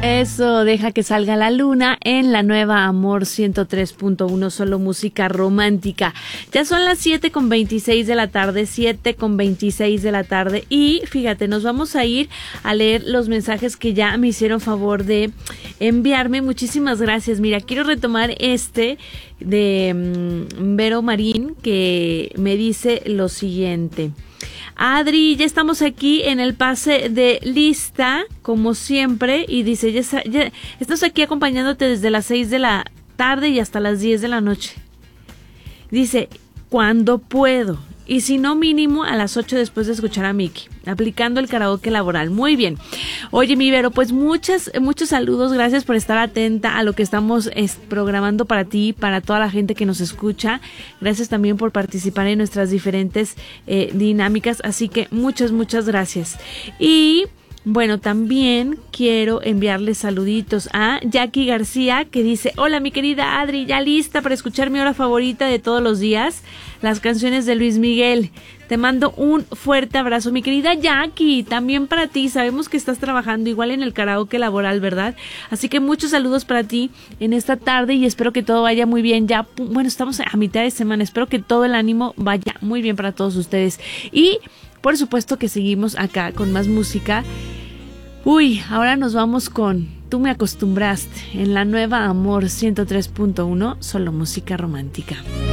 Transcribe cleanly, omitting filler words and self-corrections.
Eso, deja que salga la luna en la nueva Amor 103.1, solo música romántica. Ya son las 7:26 de la tarde, 7:26 de la tarde. Y fíjate, nos vamos a ir a leer los mensajes que ya me hicieron favor de enviarme. Muchísimas gracias. Mira, quiero retomar este de Vero Marín, que me dice lo siguiente. Adri, ya estamos aquí en el pase de lista, como siempre, y dice, ya estamos aquí acompañándote desde las 6 de la tarde y hasta las 10 de la noche. Dice, cuando puedo, y si no, mínimo a las 8 después de escuchar a Miki, aplicando el karaoke laboral. Muy bien. Oye, mi Vero, pues muchos saludos, gracias por estar atenta a lo que estamos programando para ti, para toda la gente que nos escucha. Gracias también por participar en nuestras diferentes dinámicas, así que muchas gracias. Y bueno, también quiero enviarles saluditos a Jackie García, que dice, hola mi querida Adri, ya lista para escuchar mi hora favorita de todos los días, las canciones de Luis Miguel. Te mando un fuerte abrazo, mi querida Jackie, también para ti. Sabemos que estás trabajando igual en el karaoke laboral, ¿verdad? Así que muchos saludos para ti en esta tarde y espero que todo vaya muy bien. Ya, bueno, estamos a mitad de semana, espero que todo el ánimo vaya muy bien para todos ustedes. Y por supuesto que seguimos acá con más música. Uy, ahora nos vamos con Tú me acostumbraste en la nueva Amor 103.1, solo música romántica.